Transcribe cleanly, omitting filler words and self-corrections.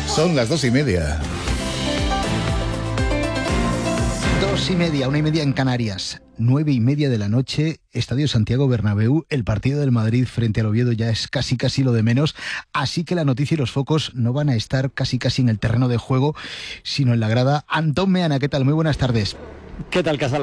Son las 2:30. 2:30, 1:30 en Canarias. 9:30 de la noche, Estadio Santiago Bernabéu. El partido del Madrid frente al Oviedo ya es casi lo de menos. Así que la noticia y los focos no van a estar casi en el terreno de juego, sino en la grada. Antón Meana, ¿qué tal? Muy buenas tardes. ¿Qué tal, Casal?